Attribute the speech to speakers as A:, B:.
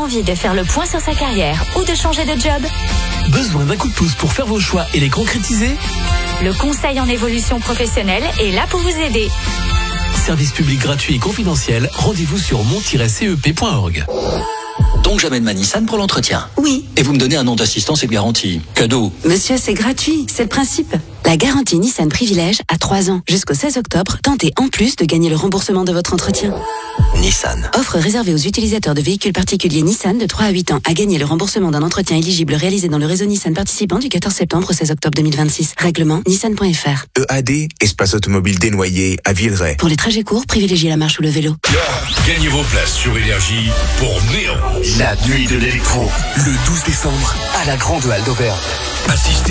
A: Envie de faire le point sur sa carrière ou de changer de job?
B: Besoin d'un coup de pouce pour faire vos choix et les concrétiser?
A: Le conseil en évolution professionnelle est là pour vous aider.
B: Service public gratuit et confidentiel, rendez-vous sur mont-cep.org.
C: Donc j'amène ma Nissan pour l'entretien.
D: Oui.
C: Et vous me donnez un an d'assistance et de garantie. Cadeau.
D: Monsieur, c'est gratuit, c'est le principe. La garantie Nissan Privilège à 3 ans. Jusqu'au 16 octobre, tentez en plus de gagner le remboursement de votre entretien.
C: Nissan.
D: Offre réservée aux utilisateurs de véhicules particuliers Nissan de 3 à 8 ans à gagner le remboursement d'un entretien éligible réalisé dans le réseau Nissan participant du 14 septembre au 16 octobre 2026. Règlement nissan.fr.
E: EAD, espace automobile dénoyé à Villeray.
D: Pour les trajets courts, privilégiez la marche ou le vélo.
F: Gagnez vos places sur Énergie pour Néon.
G: La nuit de l'électro, le 12 décembre, à la Grande Halle d'Auvergne.
F: Assistez